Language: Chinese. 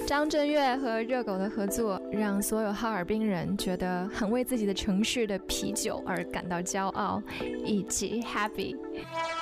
张震岳和热狗的合作，让所有哈尔滨人觉得很为自己的城市的啤酒而感到骄傲，以及 happy。